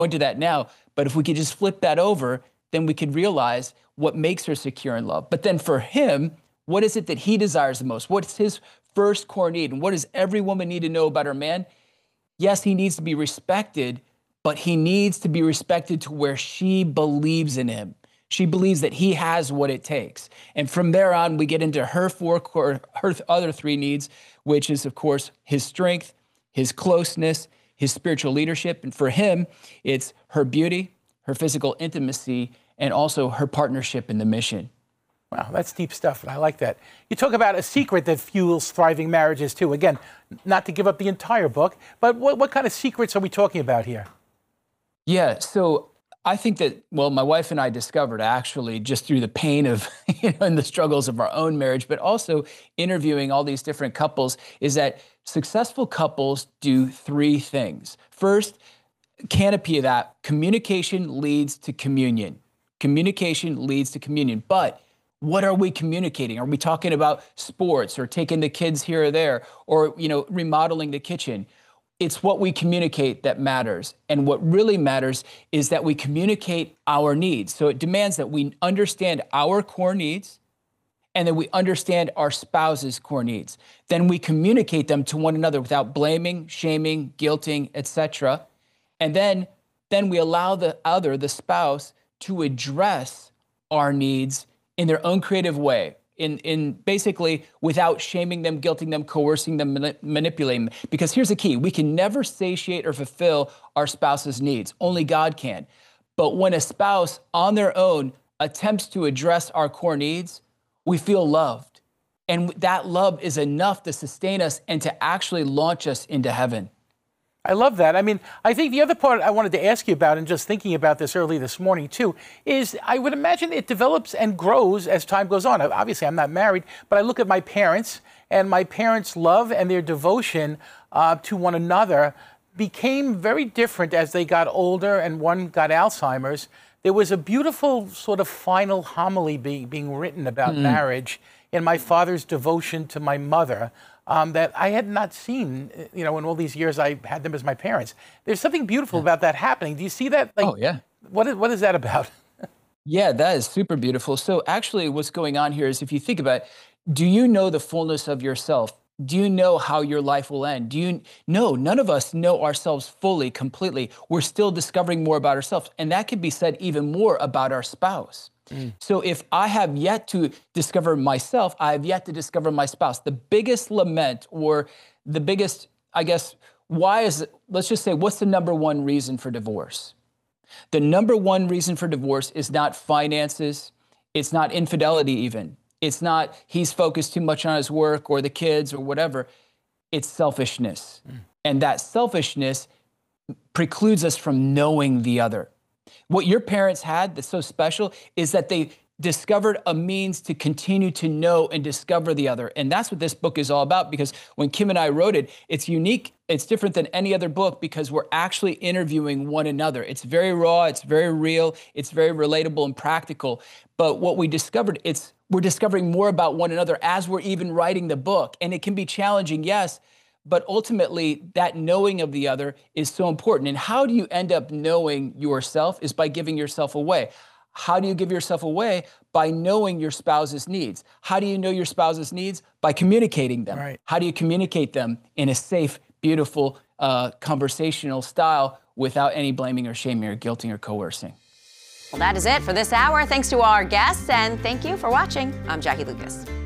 into that now, but if we could just flip that over, then we could realize what makes her secure in love. But then for him, what is it that he desires the most? What's his first core need? And what does every woman need to know about her man? Yes, he needs to be respected, but he needs to be respected to where she believes in him. She believes that he has what it takes. And from there on, we get into her other three needs, which is, of course, his strength, his closeness, his spiritual leadership. And for him, it's her beauty, her physical intimacy, and also her partnership in the mission. Wow, that's deep stuff, and I like that. You talk about a secret that fuels thriving marriages, too. Again, not to give up the entire book, but what kind of secrets are we talking about here? Yeah, so I think that, well, my wife and I discovered actually just through the pain of, and the struggles of our own marriage, but also interviewing all these different couples, is that successful couples do three things. First, canopy of that, communication leads to communion. Communication leads to communion, but what are we communicating? Are we talking about sports or taking the kids here or there or, remodeling the kitchen? It's what we communicate that matters. And what really matters is that we communicate our needs. So it demands that we understand our core needs and that we understand our spouse's core needs. Then we communicate them to one another without blaming, shaming, guilting, etc. And then we allow the spouse to address our needs in their own creative way, in basically without shaming them, guilting them, coercing them, manipulating them. Because here's the key, we can never satiate or fulfill our spouse's needs. Only God can. But when a spouse on their own attempts to address our core needs, we feel loved. And that love is enough to sustain us and to actually launch us into heaven. I love that. I mean, I think the other part I wanted to ask you about, and just thinking about this early this morning too, is I would imagine it develops and grows as time goes on. Obviously, I'm not married, but I look at my parents, and my parents' love and their devotion to one another became very different as they got older and one got Alzheimer's. There was a beautiful sort of final homily being written about marriage in my father's devotion to my mother. That I had not seen, in all these years I had them as my parents. There's something beautiful about that happening. Do you see that? Oh, yeah. What is that about? Yeah, that is super beautiful. So actually what's going on here is, if you think about it, do you know the fullness of yourself? Do you know how your life will end? None of us know ourselves fully, completely. We're still discovering more about ourselves. And that could be said even more about our spouse. So if I have yet to discover myself, I have yet to discover my spouse. The biggest lament, or the biggest, let's just say, what's the number one reason for divorce? The number one reason for divorce is not finances. It's not infidelity even. It's not he's focused too much on his work or the kids or whatever. It's selfishness. And that selfishness precludes us from knowing the other. What your parents had that's so special is that they discovered a means to continue to know and discover the other. And that's what this book is all about, because when Kim and I wrote it, it's unique. It's different than any other book because we're actually interviewing one another. It's very raw, it's very real, it's very relatable and practical. But what we discovered, we're discovering more about one another as we're even writing the book. And it can be challenging, yes, but ultimately, that knowing of the other is so important. And how do you end up knowing yourself is by giving yourself away. How do you give yourself away? By knowing your spouse's needs. How do you know your spouse's needs? By communicating them. Right. How do you communicate them in a safe, beautiful, conversational style without any blaming or shaming or guilting or coercing? Well, that is it for this hour. Thanks to our guests, and thank you for watching. I'm Jackie Lucas.